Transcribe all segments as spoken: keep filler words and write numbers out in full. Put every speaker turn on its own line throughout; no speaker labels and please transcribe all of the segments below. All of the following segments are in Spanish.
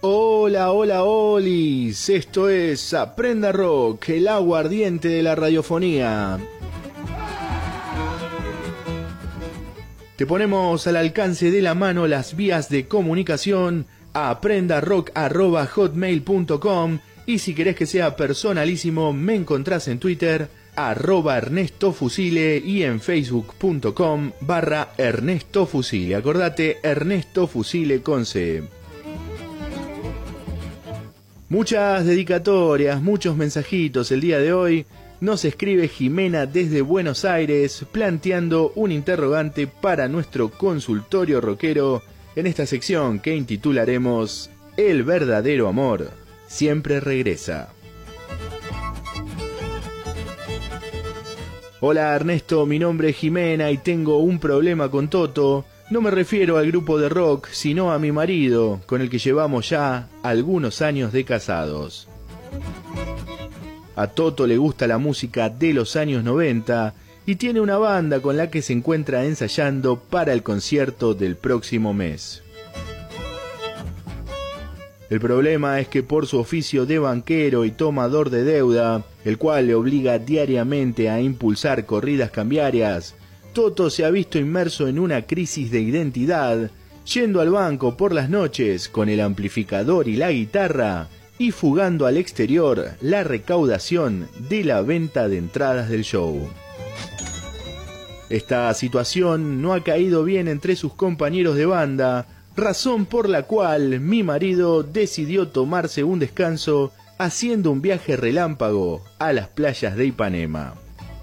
Hola, hola, olis, esto es Aprenda Rock, el aguardiente de la radiofonía. Te ponemos al alcance de la mano las vías de comunicación a aprendarock arroba hotmail punto com y si querés que sea personalísimo me encontrás en Twitter arroba Ernesto Fusile y en facebook.com barra Ernesto Fusile. Acordate, Ernesto Fusile con C. Muchas dedicatorias, muchos mensajitos el día de hoy. Nos escribe Jimena desde Buenos Aires planteando un interrogante para nuestro consultorio rockero en esta sección que intitularemos El verdadero amor siempre regresa. Hola Ernesto, mi nombre es Jimena y tengo un problema con Toto. No me refiero al grupo de rock, sino a mi marido, con el que llevamos ya algunos años de casados. A Toto le gusta la música de los años noventa y tiene una banda con la que se encuentra ensayando para el concierto del próximo mes. El problema es que por su oficio de banquero y tomador de deuda, el cual le obliga diariamente a impulsar corridas cambiarias, Toto se ha visto inmerso en una crisis de identidad, yendo al banco por las noches con el amplificador y la guitarra y fugando al exterior la recaudación de la venta de entradas del show. Esta situación no ha caído bien entre sus compañeros de banda, razón por la cual mi marido decidió tomarse un descanso haciendo un viaje relámpago a las playas de Ipanema.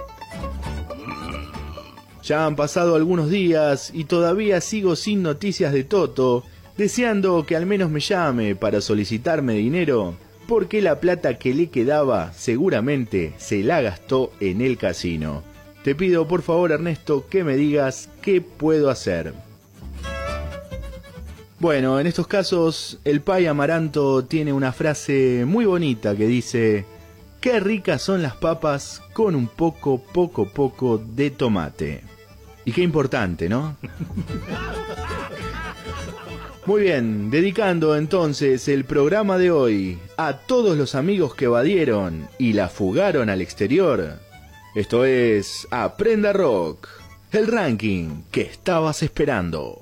Ya han pasado algunos días y todavía sigo sin noticias de Toto, deseando que al menos me llame para solicitarme dinero, porque la plata que le quedaba seguramente se la gastó en el casino. Te pido por favor, Ernesto, que me digas qué puedo hacer. Bueno, en estos casos, el Pai Amaranto tiene una frase muy bonita que dice: qué ricas son las papas con un poco, poco, poco de tomate. Y qué importante, ¿no? Muy bien, dedicando entonces el programa de hoy a todos los amigos que evadieron y la fugaron al exterior. Esto es Aprenda Rock, el ranking que estabas esperando.